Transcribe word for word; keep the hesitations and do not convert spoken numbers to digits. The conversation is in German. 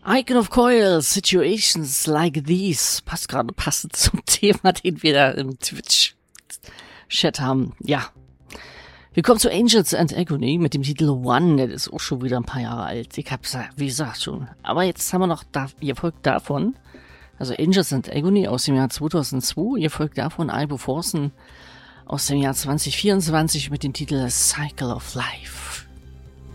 Icon of Coil, Situations Like These. Passt gerade passend zum Thema, den wir da im Twitch-Chat haben. Ja. Wir kommen zu Angels and Agony mit dem Titel One. Das ist auch schon wieder ein paar Jahre alt. Ich hab's, wie gesagt, schon. Aber jetzt haben wir noch da, ihr folgt davon. Also Angels and Agony aus dem Jahr zweitausendzwei. Ihr folgt davon Ibuprofen aus dem Jahr zwanzig vierundzwanzig mit dem Titel Cycle of Life.